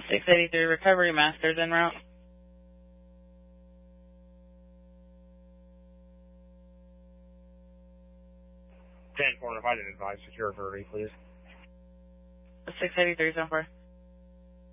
683 Recovery Masters en route. 10-4, if I didn't advise secure authority, please. 683 so far.